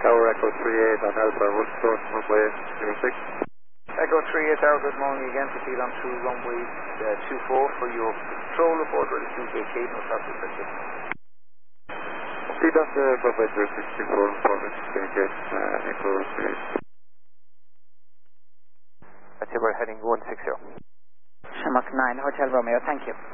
Tower Echo 38 on Alpha, Woodstock, runway 06. Echo 38 Tower, good morning again. Proceed on to runway 24 for your control report, ready to vacate, no traffic restricted. Proceed on to runway 064, permit to vacate, Echo 38. That's it, we're heading 160. Shamrock 9, Hotel Romeo, thank you.